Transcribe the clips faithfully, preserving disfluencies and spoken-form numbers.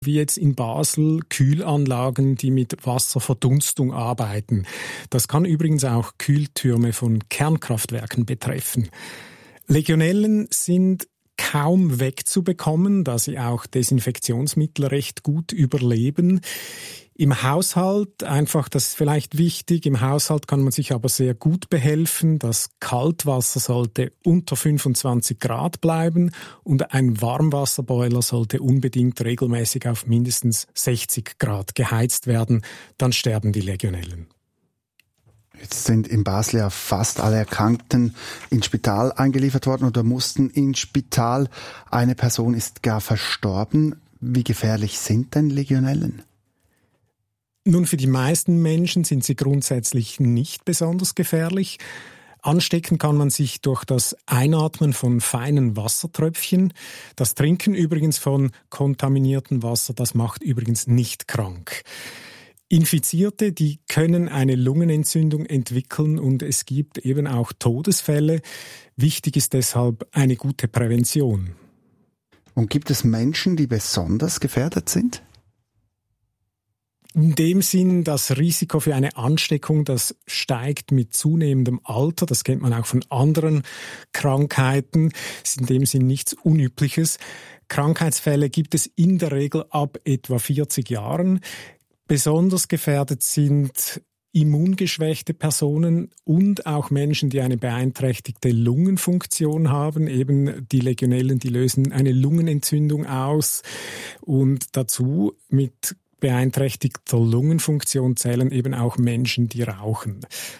wie jetzt in Basel Kühlanlagen, die mit Wasserverdunstung arbeiten. Das kann übrigens auch Kühltürme von Kernkraftwerken betreffen. Legionellen sind kaum wegzubekommen, da sie auch Desinfektionsmittel recht gut überleben. Im Haushalt, einfach, das ist vielleicht wichtig, im Haushalt kann man sich aber sehr gut behelfen. Das Kaltwasser sollte unter fünfundzwanzig Grad bleiben und ein Warmwasserboiler sollte unbedingt regelmäßig auf mindestens sechzig Grad geheizt werden. Dann sterben die Legionellen. Jetzt sind in Basel ja fast alle Erkrankten ins Spital eingeliefert worden oder mussten ins Spital. Eine Person ist gar verstorben. Wie gefährlich sind denn Legionellen? Nun, für die meisten Menschen sind sie grundsätzlich nicht besonders gefährlich. Anstecken kann man sich durch das Einatmen von feinen Wassertröpfchen. Das Trinken übrigens von kontaminiertem Wasser, das macht übrigens nicht krank. Infizierte, die können eine Lungenentzündung entwickeln und es gibt eben auch Todesfälle. Wichtig ist deshalb eine gute Prävention. Und gibt es Menschen, die besonders gefährdet sind? In dem Sinn, das Risiko für eine Ansteckung, das steigt mit zunehmendem Alter. Das kennt man auch von anderen Krankheiten. Das ist in dem Sinn nichts Unübliches. Krankheitsfälle gibt es in der Regel ab etwa vierzig Jahren. Besonders gefährdet sind immungeschwächte Personen und auch Menschen, die eine beeinträchtigte Lungenfunktion haben. Eben die Legionellen, die lösen eine Lungenentzündung aus und dazu mit beeinträchtigter Lungenfunktion zählen eben auch Menschen, die rauchen.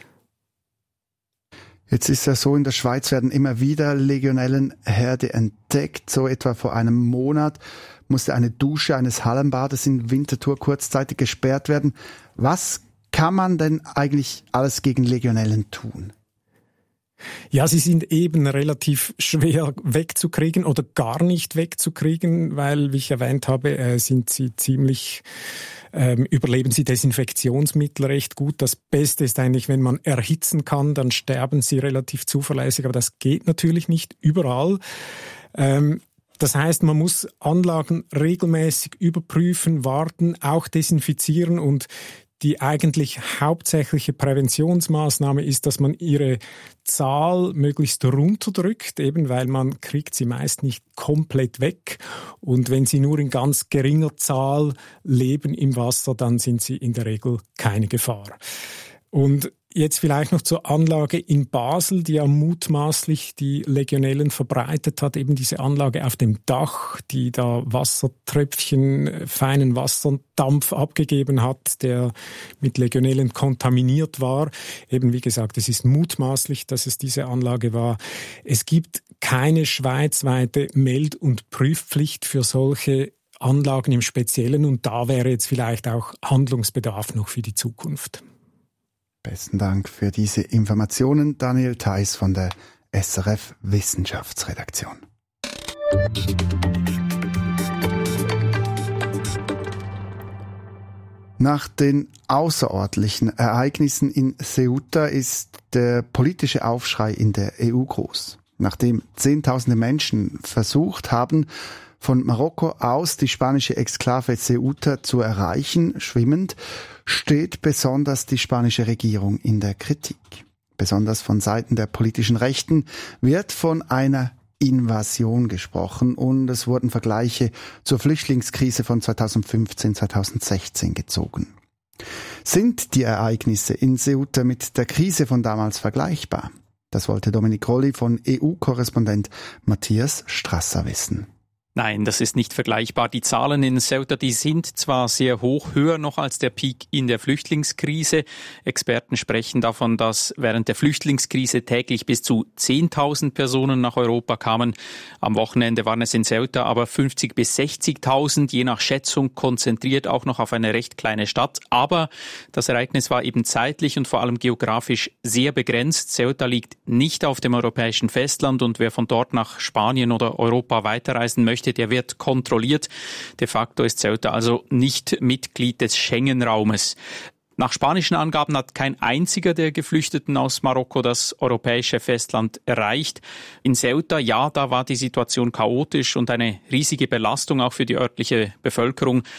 Jetzt ist ja so, in der Schweiz werden immer wieder Legionellenherde entdeckt. So etwa vor einem Monat musste eine Dusche eines Hallenbades in Winterthur kurzzeitig gesperrt werden. Was kann man denn eigentlich alles gegen Legionellen tun? Ja, sie sind eben relativ schwer wegzukriegen oder gar nicht wegzukriegen, weil, wie ich erwähnt habe, äh, sind sie ziemlich, ähm, überleben sie Desinfektionsmittel recht gut. Das Beste ist eigentlich, wenn man erhitzen kann, dann sterben sie relativ zuverlässig, aber das geht natürlich nicht überall. Ähm, Das heißt, man muss Anlagen regelmäßig überprüfen, warten, auch desinfizieren und die eigentlich hauptsächliche Präventionsmaßnahme ist, dass man ihre Zahl möglichst runterdrückt, eben weil man kriegt sie meist nicht komplett weg. Und wenn sie nur in ganz geringer Zahl leben im Wasser, dann sind sie in der Regel keine Gefahr. Und jetzt vielleicht noch zur Anlage in Basel, die ja mutmaßlich die Legionellen verbreitet hat. Eben diese Anlage auf dem Dach, die da Wassertröpfchen, feinen Wasserdampf abgegeben hat, der mit Legionellen kontaminiert war. Eben wie gesagt, es ist mutmaßlich, dass es diese Anlage war. Es gibt keine schweizweite Meld- und Prüfpflicht für solche Anlagen im Speziellen. Und da wäre jetzt vielleicht auch Handlungsbedarf noch für die Zukunft. Besten Dank für diese Informationen, Daniel Theiss von der S R F Wissenschaftsredaktion. Nach den außerordentlichen Ereignissen in Ceuta ist der politische Aufschrei in der E U groß. Nachdem Zehntausende Menschen versucht haben, von Marokko aus die spanische Exklave Ceuta zu erreichen, schwimmend, steht besonders die spanische Regierung in der Kritik. Besonders von Seiten der politischen Rechten wird von einer Invasion gesprochen und es wurden Vergleiche zur Flüchtlingskrise von zweitausendfünfzehn zweitausendsechzehn gezogen. Sind die Ereignisse in Ceuta mit der Krise von damals vergleichbar? Das wollte Dominik Rolli von E U-Korrespondent Matthias Strasser wissen. Nein, das ist nicht vergleichbar. Die Zahlen in Ceuta, die sind zwar sehr hoch, höher noch als der Peak in der Flüchtlingskrise. Experten sprechen davon, dass während der Flüchtlingskrise täglich bis zu zehntausend Personen nach Europa kamen. Am Wochenende waren es in Ceuta aber fünfzigtausend bis sechzigtausend, je nach Schätzung konzentriert auch noch auf eine recht kleine Stadt. Aber das Ereignis war eben zeitlich und vor allem geografisch sehr begrenzt. Ceuta liegt nicht auf dem europäischen Festland und wer von dort nach Spanien oder Europa weiterreisen möchte, der wird kontrolliert. De facto ist Ceuta also nicht Mitglied des Schengen-Raumes. Nach spanischen Angaben hat kein einziger der Geflüchteten aus Marokko das europäische Festland erreicht. In Ceuta, ja, da war die Situation chaotisch und eine riesige Belastung auch für die örtliche Bevölkerung.